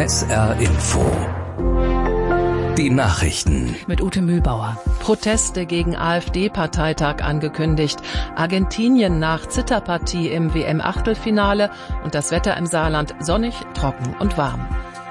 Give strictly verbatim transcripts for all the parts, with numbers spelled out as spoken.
S R Info. Die Nachrichten. Mit Ute Mühlbauer. Proteste gegen AfD-Parteitag angekündigt. Argentinien nach Zitterpartie im W M-Achtelfinale und das Wetter im Saarland sonnig, trocken und warm.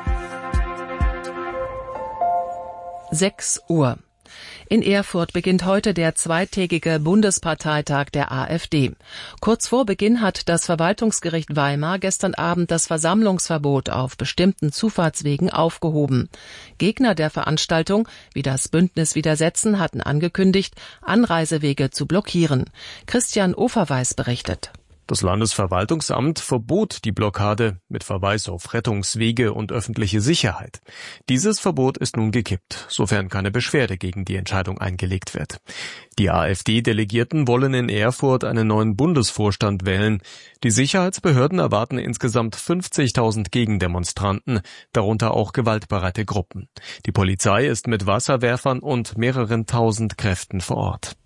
sechs Uhr. In Erfurt beginnt heute der zweitägige Bundesparteitag der AfD. Kurz vor Beginn hat das Verwaltungsgericht Weimar gestern Abend das Versammlungsverbot auf bestimmten Zufahrtswegen aufgehoben. Gegner der Veranstaltung, wie das Bündnis Widersetzen, hatten angekündigt, Anreisewege zu blockieren. Christian Oferweis berichtet. Das Landesverwaltungsamt verbot die Blockade mit Verweis auf Rettungswege und öffentliche Sicherheit. Dieses Verbot ist nun gekippt, sofern keine Beschwerde gegen die Entscheidung eingelegt wird. Die AfD-Delegierten wollen in Erfurt einen neuen Bundesvorstand wählen. Die Sicherheitsbehörden erwarten insgesamt fünfzigtausend Gegendemonstranten, darunter auch gewaltbereite Gruppen. Die Polizei ist mit Wasserwerfern und mehreren tausend Kräften vor Ort.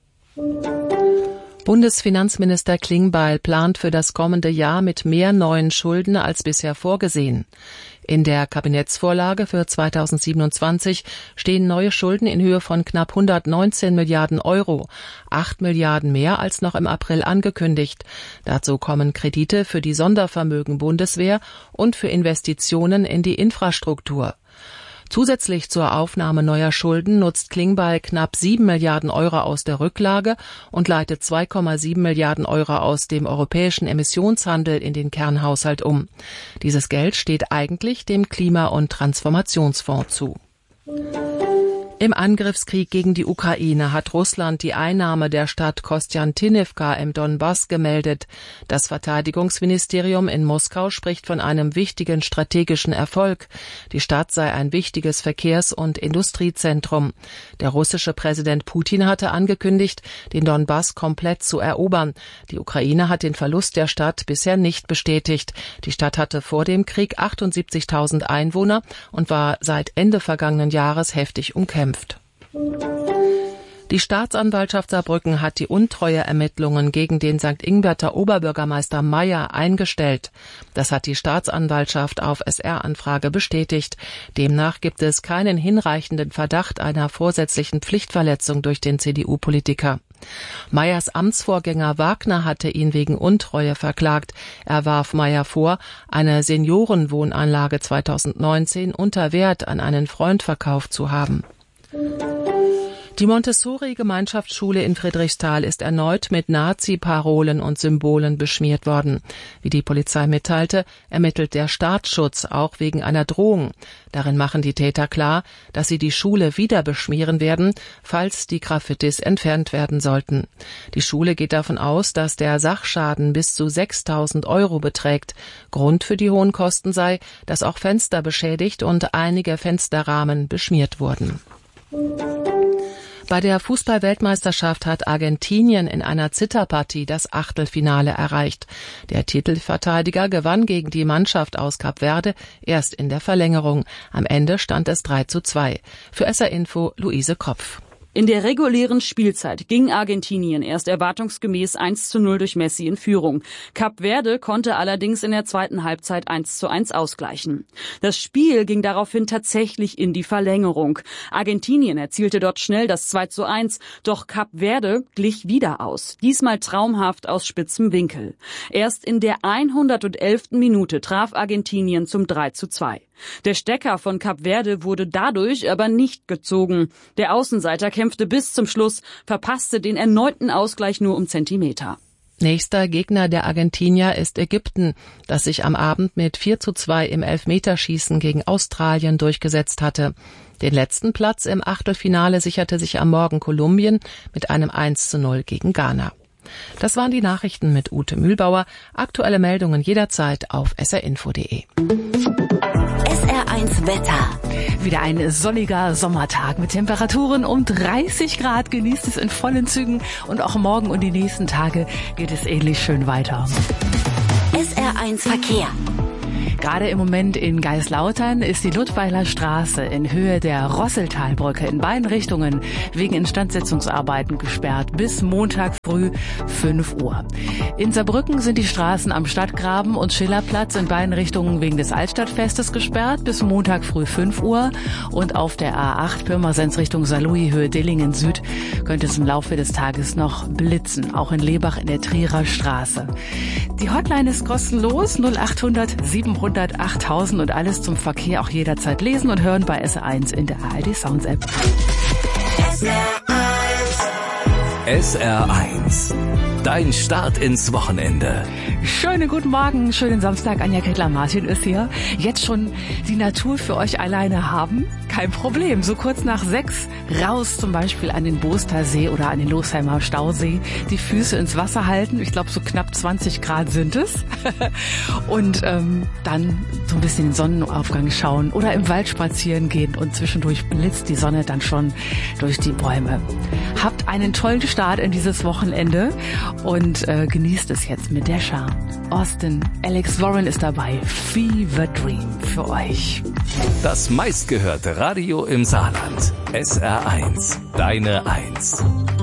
Bundesfinanzminister Klingbeil plant für das kommende Jahr mit mehr neuen Schulden als bisher vorgesehen. In der Kabinettsvorlage für zweitausendsiebenundzwanzig stehen neue Schulden in Höhe von knapp hundertneunzehn Milliarden Euro, acht Milliarden mehr als noch im April angekündigt. Dazu kommen Kredite für die Sondervermögen Bundeswehr und für Investitionen in die Infrastruktur. Zusätzlich zur Aufnahme neuer Schulden nutzt Klingbeil knapp sieben Milliarden Euro aus der Rücklage und leitet zwei Komma sieben Milliarden Euro aus dem europäischen Emissionshandel in den Kernhaushalt um. Dieses Geld steht eigentlich dem Klima- und Transformationsfonds zu. Im Angriffskrieg gegen die Ukraine hat Russland die Einnahme der Stadt Kostjantinivka im Donbass gemeldet. Das Verteidigungsministerium in Moskau spricht von einem wichtigen strategischen Erfolg. Die Stadt sei ein wichtiges Verkehrs- und Industriezentrum. Der russische Präsident Putin hatte angekündigt, den Donbass komplett zu erobern. Die Ukraine hat den Verlust der Stadt bisher nicht bestätigt. Die Stadt hatte vor dem Krieg achtundsiebzigtausend Einwohner und war seit Ende vergangenen Jahres heftig umkämpft. Die Staatsanwaltschaft Saarbrücken hat die Untreueermittlungen gegen den Sankt Ingbert Oberbürgermeister Meyer eingestellt. Das hat die Staatsanwaltschaft auf S R-Anfrage bestätigt. Demnach gibt es keinen hinreichenden Verdacht einer vorsätzlichen Pflichtverletzung durch den C D U-Politiker. Meyers Amtsvorgänger Wagner hatte ihn wegen Untreue verklagt. Er warf Meyer vor, eine Seniorenwohnanlage zweitausendneunzehn unter Wert an einen Freund verkauft zu haben. Die Montessori-Gemeinschaftsschule in Friedrichsthal ist erneut mit Nazi-Parolen und Symbolen beschmiert worden. Wie die Polizei mitteilte, ermittelt der Staatsschutz auch wegen einer Drohung. Darin machen die Täter klar, dass sie die Schule wieder beschmieren werden, falls die Graffitis entfernt werden sollten. Die Schule geht davon aus, dass der Sachschaden bis zu sechstausend Euro beträgt. Grund für die hohen Kosten sei, dass auch Fenster beschädigt und einige Fensterrahmen beschmiert wurden. Bei der Fußball-Weltmeisterschaft hat Argentinien in einer Zitterpartie das Achtelfinale erreicht. Der Titelverteidiger gewann gegen die Mannschaft aus Kap Verde erst in der Verlängerung. Am Ende stand es drei zu zwei. Für S R Info Luise Kopf. In der regulären Spielzeit ging Argentinien erst erwartungsgemäß eins zu null durch Messi in Führung. Kap Verde konnte allerdings in der zweiten Halbzeit eins zu eins ausgleichen. Das Spiel ging daraufhin tatsächlich in die Verlängerung. Argentinien erzielte dort schnell das zwei zu eins, doch Kap Verde glich wieder aus. Diesmal traumhaft aus spitzem Winkel. Erst in der hundertelften Minute traf Argentinien zum drei zu zwei. Der Stecker von Kap Verde wurde dadurch aber nicht gezogen. Der Außenseiter kämpfte bis zum Schluss, verpasste den erneuten Ausgleich nur um Zentimeter. Nächster Gegner der Argentinier ist Ägypten, das sich am Abend mit vier zu zwei im Elfmeterschießen gegen Australien durchgesetzt hatte. Den letzten Platz im Achtelfinale sicherte sich am Morgen Kolumbien mit einem eins zu null gegen Ghana. Das waren die Nachrichten mit Ute Mühlbauer. Aktuelle Meldungen jederzeit auf s r info punkt de. S R eins Wetter. Wieder ein sonniger Sommertag mit Temperaturen um dreißig Grad. Genießt es in vollen Zügen und auch morgen und die nächsten Tage geht es ähnlich schön weiter. S R eins Verkehr. Gerade im Moment in Geislautern ist die Ludweiler Straße in Höhe der Rosseltalbrücke in beiden Richtungen wegen Instandsetzungsarbeiten gesperrt bis Montag früh fünf Uhr. In Saarbrücken sind die Straßen am Stadtgraben und Schillerplatz in beiden Richtungen wegen des Altstadtfestes gesperrt bis Montag früh fünf Uhr. Und auf der A acht Pirmasens Richtung Saarlouis Höhe Dillingen Süd könnte es im Laufe des Tages noch blitzen, auch in Lebach in der Trierer Straße. Die Hotline ist kostenlos, null acht hundert siebenhundert achttausend, und alles zum Verkehr auch jederzeit lesen und hören bei S R eins in der A R D Sounds App. S R eins. Dein Start ins Wochenende. Schönen guten Morgen, schönen Samstag. Anja Kettler-Martin ist hier. Jetzt schon die Natur für euch alleine haben? Kein Problem. So kurz nach sechs raus zum Beispiel an den Boster See oder an den Losheimer Stausee. Die Füße ins Wasser halten. Ich glaube, so knapp zwanzig Grad sind es. Und ähm, dann so ein bisschen den Sonnenaufgang schauen oder im Wald spazieren gehen und zwischendurch blitzt die Sonne dann schon durch die Bäume. Habt einen tollen Start in dieses Wochenende und äh, genießt es jetzt mit der Schar. Austin, Alex Warren ist dabei. Fever Dream für euch. Das meistgehörte Radio im Saarland. S R eins. Deine Eins.